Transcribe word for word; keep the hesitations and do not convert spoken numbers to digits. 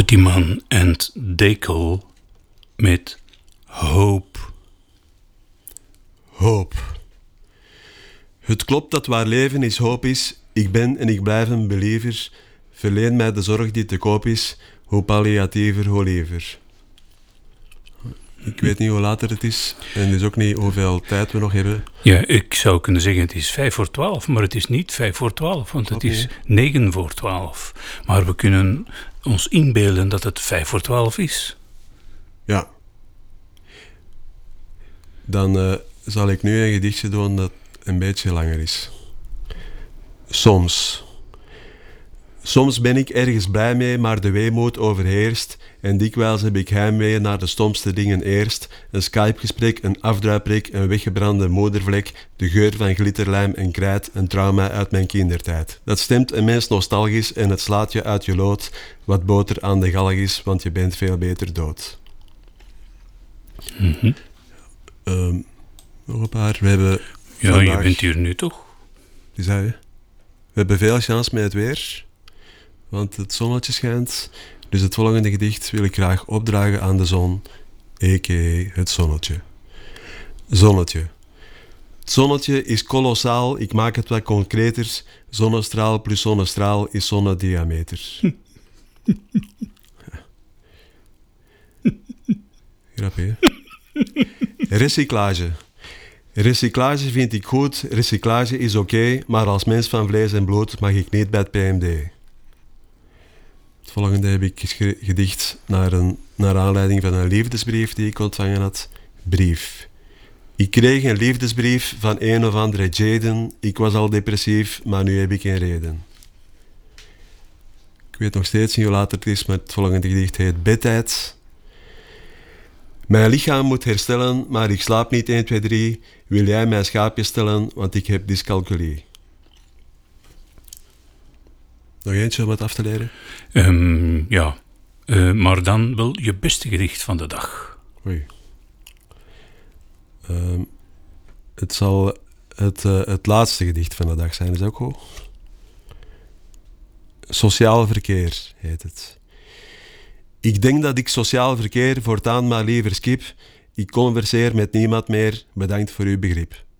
Goeteman en Dekel met hoop. Hoop. Het klopt dat waar leven is hoop is. Ik ben en ik blijf een believer. Verleen mij de zorg die te koop is. Hoe palliatiever, hoe liever. Ik weet niet hoe later het is. En dus ook niet hoeveel tijd we nog hebben. Ja, ik zou kunnen zeggen het is vijf voor twaalf, maar het is niet vijf voor twaalf, want het Oké. is negen voor twaalf. Maar we kunnen ons inbeelden dat het vijf voor twaalf is. Ja. Dan uh, zal ik nu een gedichtje doen dat een beetje langer is. Soms. Soms ben ik ergens blij mee, maar de weemoed overheerst. En dikwijls heb ik heimwee naar de stomste dingen eerst. Een Skype-gesprek, een afdruiprik, een weggebrande moedervlek. De geur van glitterlijm en krijt, een trauma uit mijn kindertijd. Dat stemt een mens nostalgisch en het slaat je uit je lood. Wat boter aan de galg is, want je bent veel beter dood. Mm-hmm. Um, nog een paar. We hebben Ja, vandaag... je bent hier nu toch? Die zei je? We hebben veel chance met het weer, want het zonnetje schijnt. Dus het volgende gedicht wil ik graag opdragen aan de zon, a k a het zonnetje. Zonnetje. Het zonnetje is kolossaal, ik maak het wat concreter. Zonnestraal plus zonnestraal is zonnediameter. Grappig, hè? Recyclage. Recyclage vind ik goed, recyclage is oké, okay, maar als mens van vlees en bloed mag ik niet bij het P M D. Het volgende heb ik geschre- gedicht naar, een, naar aanleiding van een liefdesbrief die ik ontvangen had. Brief. Ik kreeg een liefdesbrief van een of andere Jaden. Ik was al depressief, maar nu heb ik een reden. Ik weet nog steeds niet hoe laat het is, maar het volgende gedicht heet Bedtijd. Mijn lichaam moet herstellen, maar ik slaap niet één, twee, drie. Wil jij mijn schaapje stellen, want ik heb dyscalculie. Nog eentje om het af te leren? Um, ja, uh, maar dan wel je beste gedicht van de dag. Oei. Um, het zal het, uh, het laatste gedicht van de dag zijn, is dat ook goed? Sociaal verkeer heet het. Ik denk dat ik sociaal verkeer voortaan maar liever skip. Ik converseer met niemand meer. Bedankt voor uw begrip.